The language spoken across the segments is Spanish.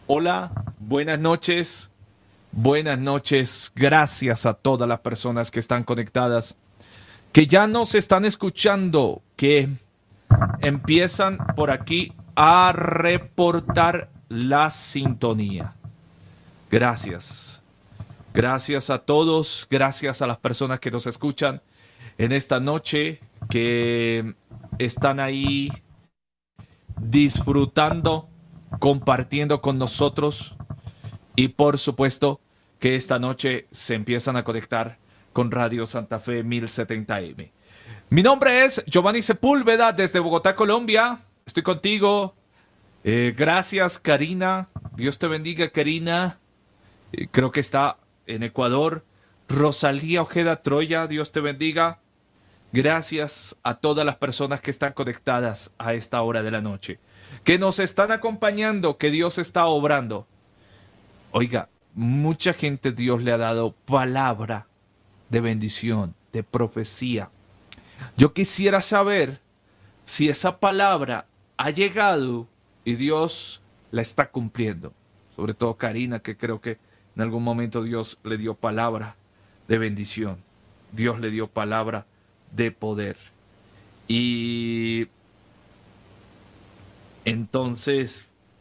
Hola, buenas noches. Buenas noches. Gracias a todas las personas que están conectadas, que ya nos están escuchando, que empiezan por aquí a reportar la sintonía. Gracias. Gracias a todos. Gracias a las personas que nos escuchan en esta noche, que están ahí disfrutando, compartiendo con nosotros, y por supuesto que esta noche se empiezan a conectar con Radio Santa Fe 1070M. Mi nombre es Giovanni Sepúlveda desde Bogotá, Colombia. Estoy contigo. Gracias, Karina. Dios te bendiga, Karina. Creo que está en Ecuador. Rosalía Ojeda Troya, Dios te bendiga. Gracias a todas las personas que están conectadas a esta hora de la noche, que nos están acompañando, que Dios está obrando. Oiga, mucha gente Dios le ha dado palabra de bendición, de profecía. Yo quisiera saber si esa palabra ha llegado y Dios la está cumpliendo. Sobre todo Karina, que creo que en algún momento Dios le dio palabra de bendición. Dios le dio palabra de poder. Y entonces,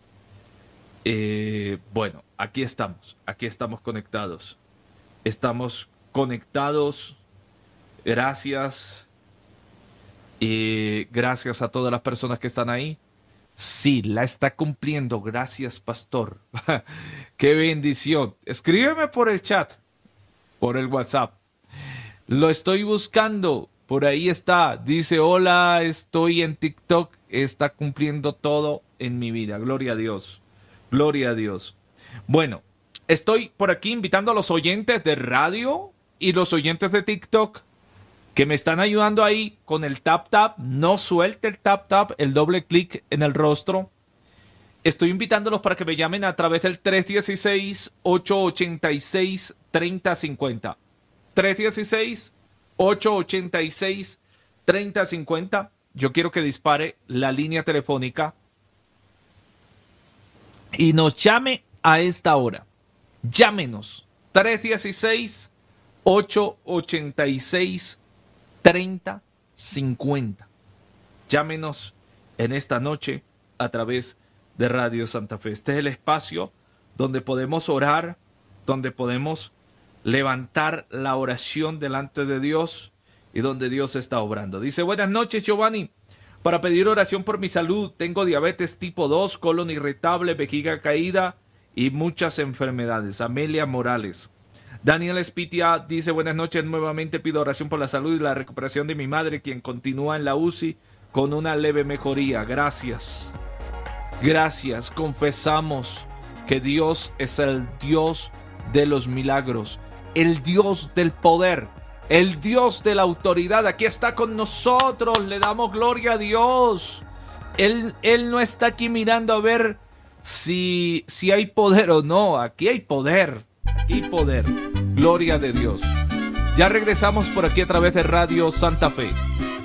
bueno, aquí estamos conectados. Estamos conectados. Gracias. Gracias a todas las personas que están ahí. Sí, la está cumpliendo. Gracias, pastor. Qué bendición. Escríbeme por el chat, por el WhatsApp. Lo estoy buscando. Por ahí está. Dice, hola, estoy en TikTok. Está cumpliendo todo en mi vida. Gloria a Dios. Gloria a Dios. Bueno, estoy por aquí invitando a los oyentes de radio y los oyentes de TikTok que me están ayudando ahí con el tap tap. No suelte el tap tap, el doble clic en el rostro. Estoy invitándolos para que me llamen a través del 316-886-3050. 316-886-3050. Yo quiero que dispare la línea telefónica y nos llame a esta hora. Llámenos. 316-886-3050. Llámenos en esta noche a través de Radio Santa Fe. Este es el espacio donde podemos orar, donde podemos levantar la oración delante de Dios y donde Dios está obrando. Dice, buenas noches, Giovanni. Para pedir oración por mi salud, tengo diabetes tipo 2, colon irritable, vejiga caída y muchas enfermedades. Amelia Morales. Daniel Espitia dice, buenas noches, nuevamente pido oración por la salud y la recuperación de mi madre, quien continúa en la UCI con una leve mejoría. Gracias. Gracias. Confesamos que Dios es el Dios de los milagros, el Dios del poder, el Dios de la autoridad. Aquí está con nosotros. Le damos gloria a Dios. Él no está aquí mirando a ver si hay poder o no. Aquí hay poder. Aquí hay poder. Gloria de Dios. Ya regresamos por aquí a través de Radio Santa Fe.